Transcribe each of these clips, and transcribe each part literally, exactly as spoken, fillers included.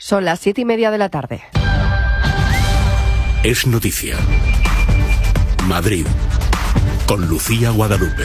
Son las siete y media de la tarde. Es noticia. Madrid, con Lucía Guadalupe.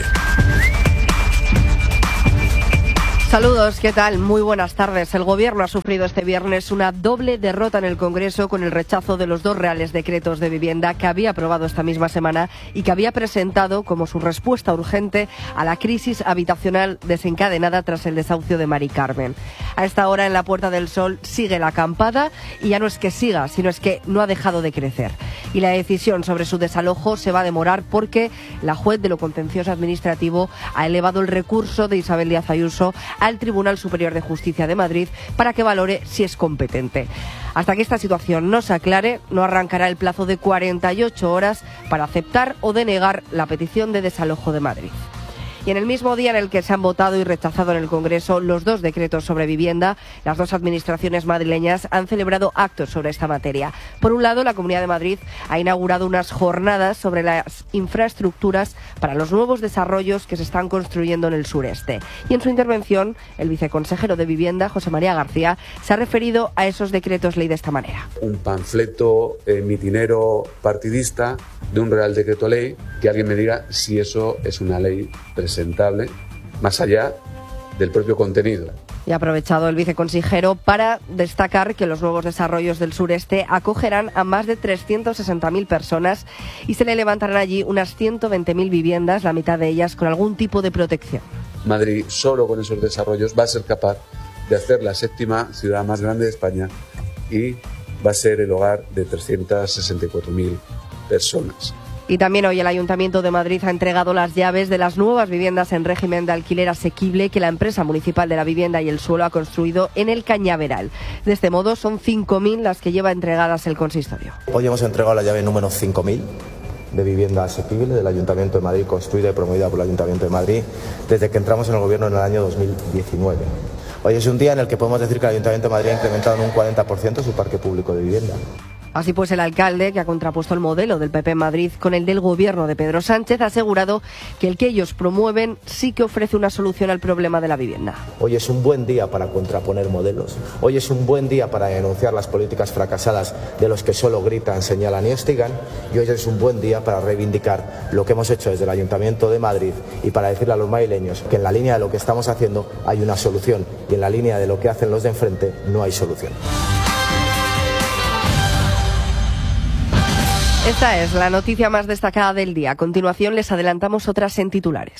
Saludos, ¿qué tal? Muy buenas tardes. El Gobierno ha sufrido este viernes una doble derrota en el Congreso con el rechazo de los dos reales decretos de vivienda que había aprobado esta misma semana y que había presentado como su respuesta urgente a la crisis habitacional desencadenada tras el desahucio de Mari Carmen. A esta hora, en la Puerta del Sol, sigue la acampada y ya no es que siga, sino es que no ha dejado de crecer. Y la decisión sobre su desalojo se va a demorar porque la juez de lo contencioso administrativo ha elevado el recurso de Isabel Díaz Ayuso al Tribunal Superior de Justicia de Madrid para que valore si es competente. Hasta que esta situación no se aclare, no arrancará el plazo de cuarenta y ocho horas para aceptar o denegar la petición de desalojo de Madrid. Y en el mismo día en el que se han votado y rechazado en el Congreso los dos decretos sobre vivienda, las dos administraciones madrileñas han celebrado actos sobre esta materia. Por un lado, la Comunidad de Madrid ha inaugurado unas jornadas sobre las infraestructuras para los nuevos desarrollos que se están construyendo en el sureste. Y en su intervención, el viceconsejero de Vivienda, José María García, se ha referido a esos decretos ley de esta manera. Un panfleto eh, mitinero partidista de un real decreto ley, que alguien me diga si eso es una ley presentable, más allá del propio contenido. Y ha aprovechado el viceconsejero para destacar que los nuevos desarrollos del sureste acogerán a más de trescientas sesenta mil personas y se le levantarán allí unas ciento veinte mil viviendas, la mitad de ellas con algún tipo de protección. Madrid, solo con esos desarrollos, va a ser capaz de hacer la séptima ciudad más grande de España y va a ser el hogar de trescientas sesenta y cuatro mil personas. Y también hoy el Ayuntamiento de Madrid ha entregado las llaves de las nuevas viviendas en régimen de alquiler asequible que la empresa municipal de la vivienda y el suelo ha construido en el Cañaveral. De este modo son cinco mil las que lleva entregadas el consistorio. Hoy hemos entregado la llave número cinco mil de vivienda asequible del Ayuntamiento de Madrid, construida y promovida por el Ayuntamiento de Madrid desde que entramos en el Gobierno en el año dos mil diecinueve. Hoy es un día en el que podemos decir que el Ayuntamiento de Madrid ha incrementado en un cuarenta por ciento su parque público de vivienda. Así pues, el alcalde, que ha contrapuesto el modelo del P P en Madrid con el del Gobierno de Pedro Sánchez, ha asegurado que el que ellos promueven sí que ofrece una solución al problema de la vivienda. Hoy es un buen día para contraponer modelos. Hoy es un buen día para denunciar las políticas fracasadas de los que solo gritan, señalan y hostigan. Y hoy es un buen día para reivindicar lo que hemos hecho desde el Ayuntamiento de Madrid y para decirle a los madrileños que en la línea de lo que estamos haciendo hay una solución y en la línea de lo que hacen los de enfrente no hay solución. Esta es la noticia más destacada del día. A continuación les adelantamos otras en titulares.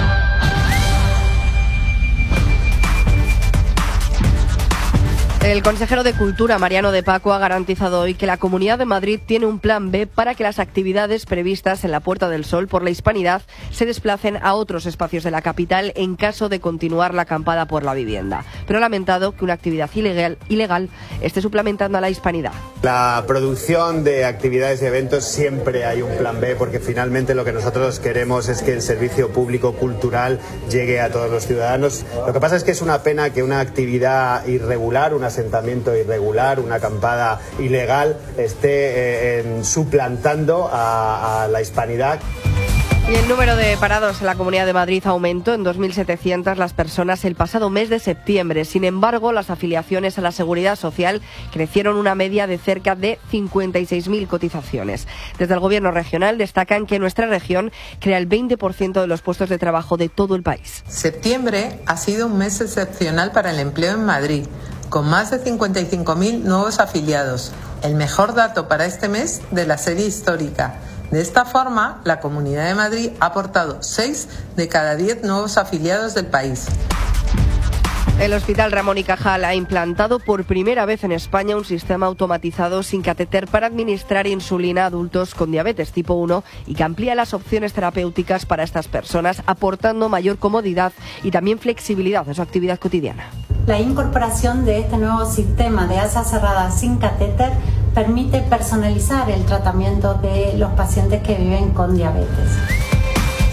El consejero de Cultura, Mariano de Paco, ha garantizado hoy que la Comunidad de Madrid tiene un plan B para que las actividades previstas en la Puerta del Sol por la Hispanidad se desplacen a otros espacios de la capital en caso de continuar la acampada por la vivienda. Pero ha lamentado que una actividad ilegal, ilegal esté suplementando a la Hispanidad. La producción de actividades y eventos siempre hay un plan B, porque finalmente lo que nosotros queremos es que el servicio público cultural llegue a todos los ciudadanos. Lo que pasa es que es una pena que una actividad irregular, una asentamiento irregular, una acampada ilegal esté eh, en, suplantando a, a la hispanidad. Y el número de parados en la Comunidad de Madrid aumentó en dos mil setecientas las personas el pasado mes de septiembre. Sin embargo, las afiliaciones a la Seguridad Social crecieron una media de cerca de cincuenta y seis mil cotizaciones. Desde el Gobierno regional destacan que nuestra región crea el veinte por ciento de los puestos de trabajo de todo el país. Septiembre ha sido un mes excepcional para el empleo en Madrid, con más de cincuenta y cinco mil nuevos afiliados, el mejor dato para este mes de la serie histórica. De esta forma, la Comunidad de Madrid ha aportado seis de cada diez nuevos afiliados del país. El Hospital Ramón y Cajal ha implantado por primera vez en España un sistema automatizado sin catéter para administrar insulina a adultos con diabetes tipo uno y que amplía las opciones terapéuticas para estas personas, aportando mayor comodidad y también flexibilidad en su actividad cotidiana. La incorporación de este nuevo sistema de asa cerrada sin catéter permite personalizar el tratamiento de los pacientes que viven con diabetes.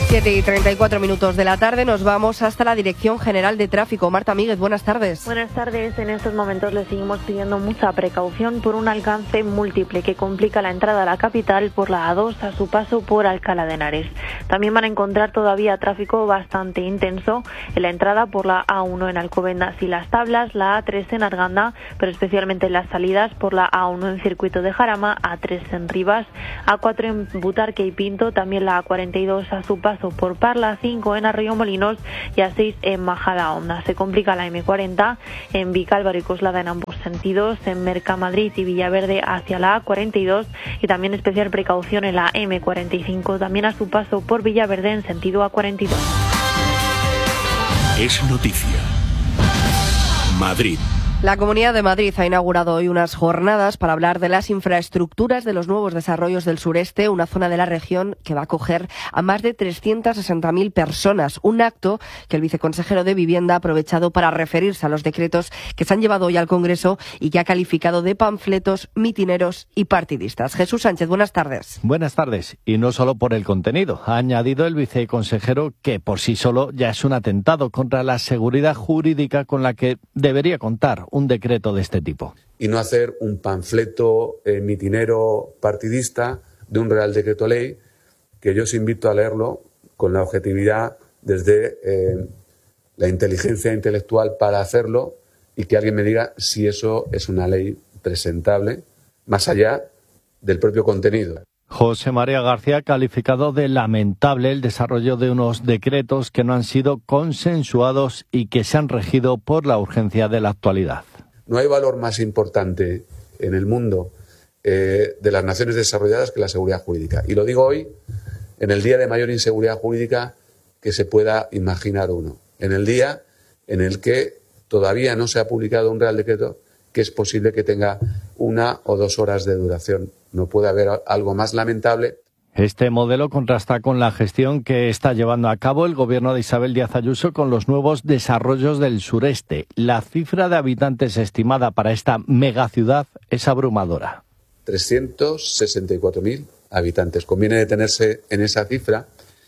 siete y treinta y cuatro minutos de la tarde nos vamos hasta la Dirección General de Tráfico. Marta Míguez, buenas tardes. Buenas tardes. En estos momentos le seguimos pidiendo mucha precaución por un alcance múltiple que complica la entrada a la capital por la A dos a su paso por Alcalá de Henares. También van a encontrar todavía tráfico bastante intenso en la entrada por la A uno en Alcobendas y Las Tablas, la A tres en Arganda, pero especialmente en las salidas por la A uno en Circuito de Jarama, A tres en Rivas, A cuatro en Butarque y Pinto, también la A cuarenta y dos a su paso por Parla, cinco en Arroyo-Molinos y A seis en Majadahonda. Se complica la eme cuarenta en Vicálvaro y Coslada en ambos sentidos, en Mercamadrid y Villaverde hacia la A cuarenta y dos y también especial precaución en la eme cuarenta y cinco, también a su paso por Villaverde en sentido A cuarenta y dos. Es noticia. Madrid. La Comunidad de Madrid ha inaugurado hoy unas jornadas para hablar de las infraestructuras de los nuevos desarrollos del sureste, una zona de la región que va a acoger a más de trescientas sesenta mil personas. Un acto que el viceconsejero de Vivienda ha aprovechado para referirse a los decretos que se han llevado hoy al Congreso y que ha calificado de panfletos, mitineros y partidistas. Jesús Sánchez, buenas tardes. Buenas tardes. Y no solo por el contenido. Ha añadido el viceconsejero que por sí solo ya es un atentado contra la seguridad jurídica con la que debería contar un decreto de este tipo. Y no hacer un panfleto eh, mitinero partidista de un Real Decreto Ley, que yo os invito a leerlo con la objetividad desde eh, la inteligencia intelectual para hacerlo y que alguien me diga si eso es una ley presentable, más allá del propio contenido. José María García ha calificado de lamentable el desarrollo de unos decretos que no han sido consensuados y que se han regido por la urgencia de la actualidad. No hay valor más importante en el mundo eh, de las naciones desarrolladas que la seguridad jurídica. Y lo digo hoy, en el día de mayor inseguridad jurídica que se pueda imaginar uno. En el día en el que todavía no se ha publicado un Real Decreto que es posible que tenga una o dos horas de duración. No puede haber algo más lamentable. Este modelo contrasta con la gestión que está llevando a cabo el gobierno de Isabel Díaz Ayuso con los nuevos desarrollos del sureste. La cifra de habitantes estimada para esta megaciudad es abrumadora. trescientos sesenta y cuatro mil habitantes. Conviene detenerse en esa cifra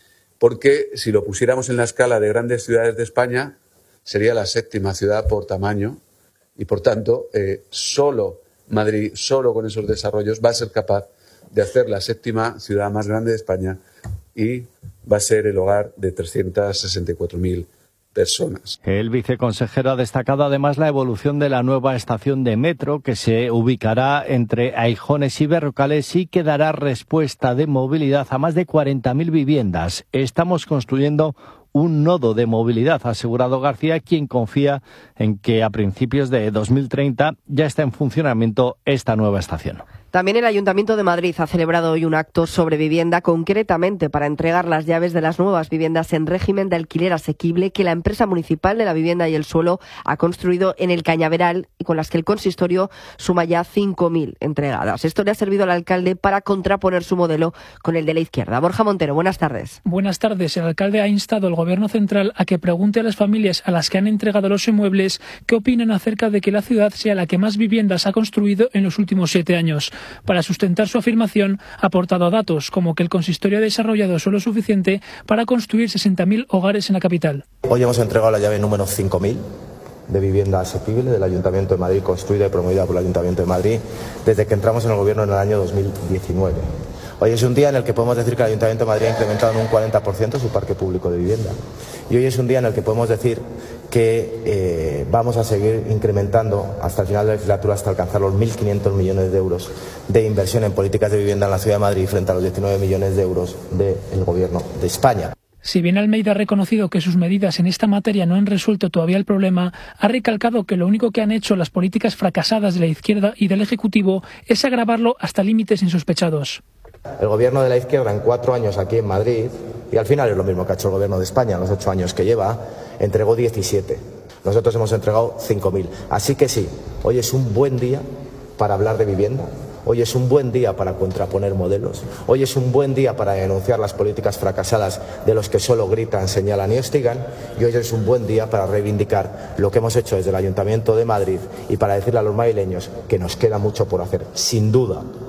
porque si lo pusiéramos en la escala de grandes ciudades de España sería la séptima ciudad por tamaño y por tanto eh, solo Madrid, solo con esos desarrollos, va a ser capaz de hacer la séptima ciudad más grande de España y va a ser el hogar de trescientas sesenta y cuatro mil personas. El viceconsejero ha destacado además la evolución de la nueva estación de metro que se ubicará entre Aijones y Berrocales y que dará respuesta de movilidad a más de cuarenta mil viviendas. Estamos construyendo un nodo de movilidad, ha asegurado García, quien confía en que a principios de dos mil treinta ya está en funcionamiento esta nueva estación. También el Ayuntamiento de Madrid ha celebrado hoy un acto sobre vivienda, concretamente para entregar las llaves de las nuevas viviendas en régimen de alquiler asequible que la empresa municipal de la vivienda y el suelo ha construido en el Cañaveral y con las que el consistorio suma ya cinco mil entregadas. Esto le ha servido al alcalde para contraponer su modelo con el de la izquierda. Borja Montero, buenas tardes. Buenas tardes. El alcalde ha instado al Gobierno central a que pregunte a las familias a las que han entregado los inmuebles qué opinan acerca de que la ciudad sea la que más viviendas ha construido en los últimos siete años. Para sustentar su afirmación, ha aportado datos como que el consistorio ha desarrollado suelo suficiente para construir sesenta mil hogares en la capital. Hoy hemos entregado la llave número cinco mil de vivienda asequible del Ayuntamiento de Madrid, construida y promovida por el Ayuntamiento de Madrid desde que entramos en el Gobierno en el año dos mil diecinueve. Hoy es un día en el que podemos decir que el Ayuntamiento de Madrid ha incrementado en un cuarenta por ciento su parque público de vivienda. Y hoy es un día en el que podemos decir que eh, vamos a seguir incrementando hasta el final de la legislatura hasta alcanzar los mil quinientos millones de euros de inversión en políticas de vivienda en la Ciudad de Madrid frente a los diecinueve millones de euros del Gobierno de España. Si bien Almeida ha reconocido que sus medidas en esta materia no han resuelto todavía el problema, ha recalcado que lo único que han hecho las políticas fracasadas de la izquierda y del Ejecutivo es agravarlo hasta límites insospechados. El Gobierno de la izquierda en cuatro años aquí en Madrid, y al final es lo mismo que ha hecho el Gobierno de España en los ocho años que lleva, entregó diecisiete. Nosotros hemos entregado cinco mil. Así que sí, hoy es un buen día para hablar de vivienda. Hoy es un buen día para contraponer modelos. Hoy es un buen día para denunciar las políticas fracasadas de los que solo gritan, señalan y hostigan. Y hoy es un buen día para reivindicar lo que hemos hecho desde el Ayuntamiento de Madrid y para decirle a los madrileños que nos queda mucho por hacer, sin duda,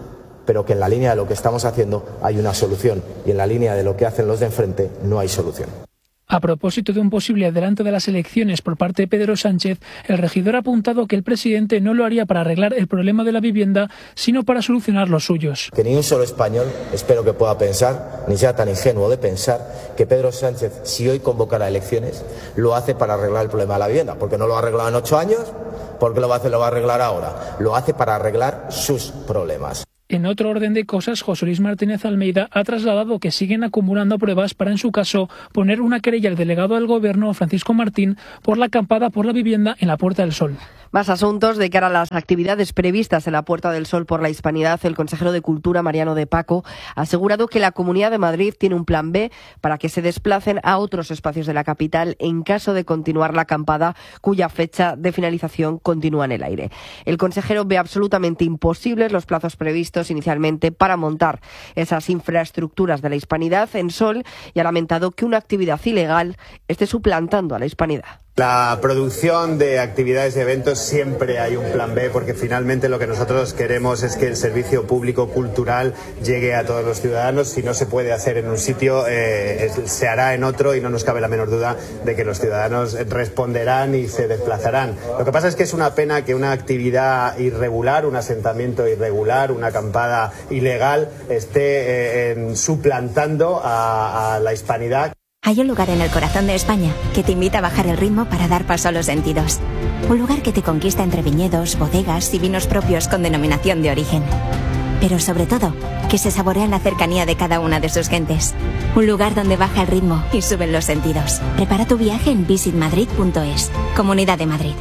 pero que en la línea de lo que estamos haciendo hay una solución y en la línea de lo que hacen los de enfrente no hay solución. A propósito de un posible adelanto de las elecciones por parte de Pedro Sánchez, el regidor ha apuntado que el presidente no lo haría para arreglar el problema de la vivienda, sino para solucionar los suyos. Que ni un solo español, espero que pueda pensar, ni sea tan ingenuo de pensar, que Pedro Sánchez, si hoy convocara elecciones, lo hace para arreglar el problema de la vivienda, porque no lo ha arreglado en ocho años, porque lo va a hacer, lo va a arreglar ahora. Lo hace para arreglar sus problemas. En otro orden de cosas, José Luis Martínez Almeida ha trasladado que siguen acumulando pruebas para, en su caso, poner una querella al delegado del Gobierno, Francisco Martín, por la acampada por la vivienda en la Puerta del Sol. Más asuntos de cara a las actividades previstas en la Puerta del Sol por la Hispanidad. El consejero de Cultura, Mariano de Paco, ha asegurado que la Comunidad de Madrid tiene un plan B para que se desplacen a otros espacios de la capital en caso de continuar la acampada, cuya fecha de finalización continúa en el aire. El consejero ve absolutamente imposibles los plazos previstos inicialmente para montar esas infraestructuras de la Hispanidad en Sol y ha lamentado que una actividad ilegal esté suplantando a la Hispanidad. La producción de actividades y eventos siempre hay un plan B, porque finalmente lo que nosotros queremos es que el servicio público cultural llegue a todos los ciudadanos. Si no se puede hacer en un sitio, eh, se hará en otro y no nos cabe la menor duda de que los ciudadanos responderán y se desplazarán. Lo que pasa es que es una pena que una actividad irregular, un asentamiento irregular, una acampada ilegal esté eh, en, suplantando a, a la Hispanidad. Hay un lugar en el corazón de España que te invita a bajar el ritmo para dar paso a los sentidos. Un lugar que te conquista entre viñedos, bodegas y vinos propios con denominación de origen. Pero sobre todo, que se saborea en la cercanía de cada una de sus gentes. Un lugar donde baja el ritmo y suben los sentidos. Prepara tu viaje en visit madrid punto es. Comunidad de Madrid.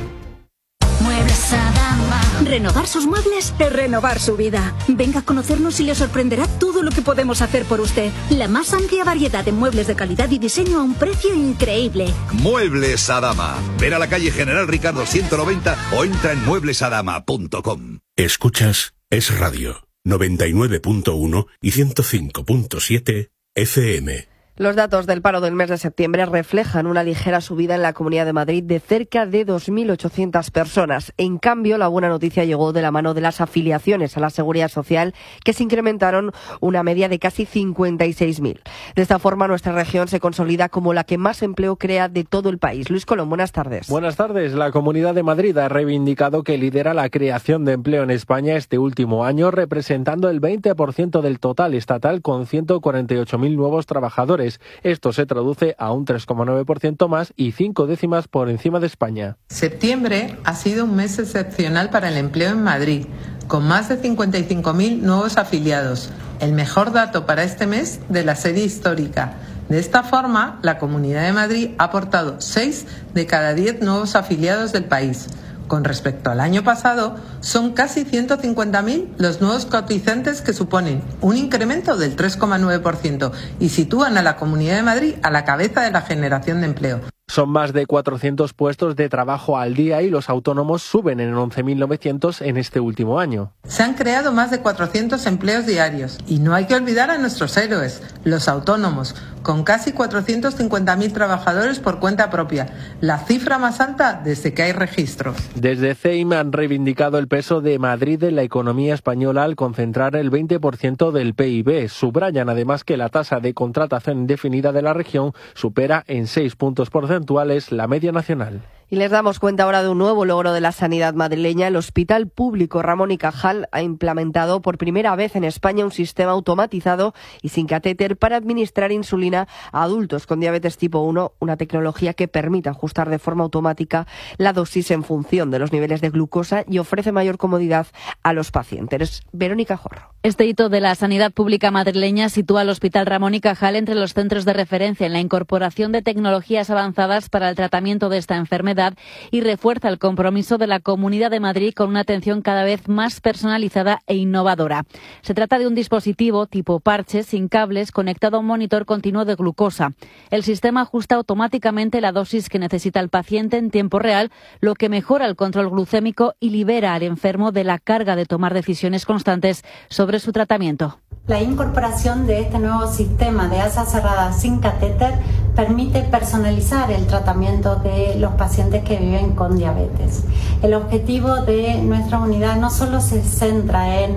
Muebles Adama. Renovar sus muebles es renovar su vida. Venga a conocernos y le sorprenderá todo lo que podemos hacer por usted. La más amplia variedad de muebles de calidad y diseño a un precio increíble. Muebles Adama. Ven a la calle General Ricardo ciento noventa o entra en muebles adama punto com. Escuchas Es Radio noventa y nueve punto uno y ciento cinco punto siete F M. Los datos del paro del mes de septiembre reflejan una ligera subida en la Comunidad de Madrid de cerca de dos mil ochocientas personas. En cambio, la buena noticia llegó de la mano de las afiliaciones a la Seguridad Social, que se incrementaron una media de casi cincuenta y seis mil. De esta forma, nuestra región se consolida como la que más empleo crea de todo el país. Luis Colón, buenas tardes. Buenas tardes. La Comunidad de Madrid ha reivindicado que lidera la creación de empleo en España este último año, representando el veinte por ciento del total estatal con ciento cuarenta y ocho mil nuevos trabajadores. Esto se traduce a un tres coma nueve por ciento más y cinco décimas por encima de España. Septiembre ha sido un mes excepcional para el empleo en Madrid, con más de cincuenta y cinco mil nuevos afiliados, el mejor dato para este mes de la serie histórica. De esta forma, la Comunidad de Madrid ha aportado seis de cada diez nuevos afiliados del país. Con respecto al año pasado, son casi ciento cincuenta mil los nuevos cotizantes, que suponen un incremento del tres coma nueve por ciento y sitúan a la Comunidad de Madrid a la cabeza de la generación de empleo. Son más de cuatrocientos puestos de trabajo al día y los autónomos suben en once mil novecientos en este último año. Se han creado más de cuatrocientos empleos diarios y no hay que olvidar a nuestros héroes, los autónomos, con casi cuatrocientos cincuenta mil trabajadores por cuenta propia, la cifra más alta desde que hay registros. Desde C E I M han reivindicado el peso de Madrid en la economía española al concentrar el veinte por ciento del P I B. Subrayan además que la tasa de contratación indefinida de la región supera en seis puntos porcentuales la media nacional. Y les damos cuenta ahora de un nuevo logro de la sanidad madrileña. El Hospital Público Ramón y Cajal ha implementado por primera vez en España un sistema automatizado y sin catéter para administrar insulina a adultos con diabetes tipo uno, una tecnología que permite ajustar de forma automática la dosis en función de los niveles de glucosa y ofrece mayor comodidad a los pacientes. Verónica Jorro. Este hito de la sanidad pública madrileña sitúa al Hospital Ramón y Cajal entre los centros de referencia en la incorporación de tecnologías avanzadas para el tratamiento de esta enfermedad y refuerza el compromiso de la Comunidad de Madrid con una atención cada vez más personalizada e innovadora. Se trata de un dispositivo tipo parche sin cables conectado a un monitor continuo de glucosa. El sistema ajusta automáticamente la dosis que necesita el paciente en tiempo real, lo que mejora el control glucémico y libera al enfermo de la carga de tomar decisiones constantes sobre su tratamiento. La incorporación de este nuevo sistema de asa cerrada sin catéter permite personalizar el tratamiento de los pacientes que viven con diabetes. El objetivo de nuestra unidad no solo se centra en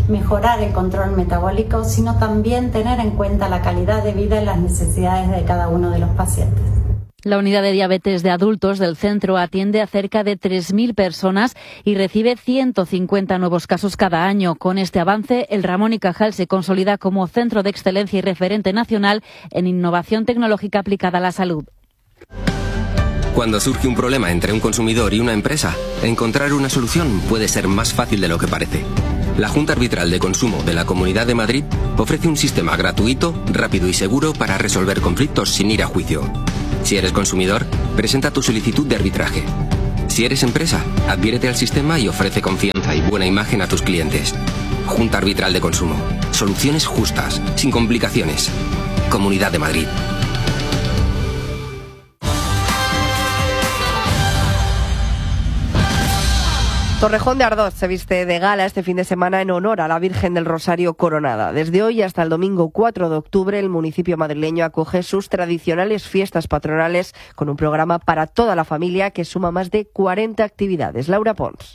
mejorar el control metabólico, sino también tener en cuenta la calidad de vida y las necesidades de cada uno de los pacientes. La unidad de diabetes de adultos del centro atiende a cerca de tres mil personas y recibe ciento cincuenta nuevos casos cada año. Con este avance, el Ramón y Cajal se consolida como centro de excelencia y referente nacional en innovación tecnológica aplicada a la salud. Cuando surge un problema entre un consumidor y una empresa, encontrar una solución puede ser más fácil de lo que parece. La Junta Arbitral de Consumo de la Comunidad de Madrid ofrece un sistema gratuito, rápido y seguro para resolver conflictos sin ir a juicio. Si eres consumidor, presenta tu solicitud de arbitraje. Si eres empresa, adhiérete al sistema y ofrece confianza y buena imagen a tus clientes. Junta Arbitral de Consumo. Soluciones justas, sin complicaciones. Comunidad de Madrid. Torrejón de Ardoz se viste de gala este fin de semana en honor a la Virgen del Rosario Coronada. Desde hoy hasta el domingo cuatro de octubre, el municipio madrileño acoge sus tradicionales fiestas patronales con un programa para toda la familia que suma más de cuarenta actividades. Laura Pons.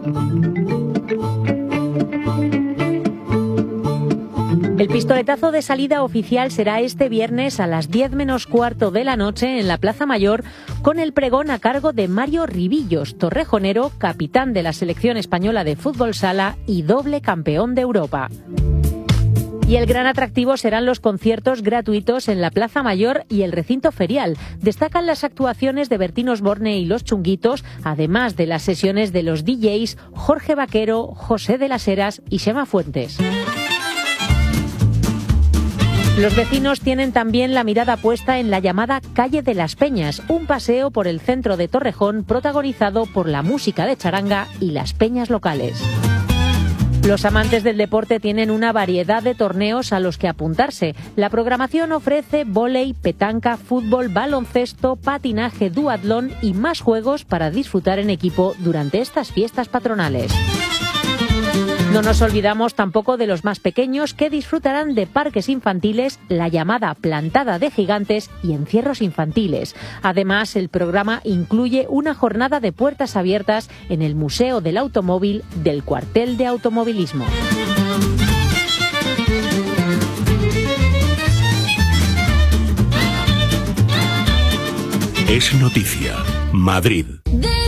El pistoletazo de salida oficial será este viernes a las diez menos cuarto de la noche en la Plaza Mayor, con el pregón a cargo de Mario Ribillos, torrejonero, capitán de la selección española de fútbol sala y doble campeón de Europa. Y el gran atractivo serán los conciertos gratuitos en la Plaza Mayor y el recinto ferial. Destacan las actuaciones de Bertín Osborne y Los Chunguitos, además de las sesiones de los D Js Jorge Vaquero, José de las Heras y Xema Fuentes. Los vecinos tienen también la mirada puesta en la llamada Calle de las Peñas, un paseo por el centro de Torrejón protagonizado por la música de charanga y las peñas locales. Los amantes del deporte tienen una variedad de torneos a los que apuntarse. La programación ofrece vóley, petanca, fútbol, baloncesto, patinaje, duatlón y más juegos para disfrutar en equipo durante estas fiestas patronales. No nos olvidamos tampoco de los más pequeños que disfrutarán de parques infantiles, la llamada plantada de gigantes y encierros infantiles. Además, el programa incluye una jornada de puertas abiertas en el Museo del Automóvil del Cuartel de Automovilismo. Es noticia. Madrid.